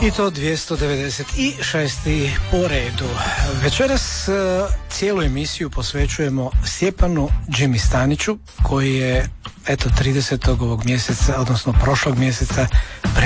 I to 296. po redu. Večeras cijelu emisiju posvećujemo Stjepanu Jimmy Staniću, koji je 30. ovog mjeseca, odnosno prošlog mjeseca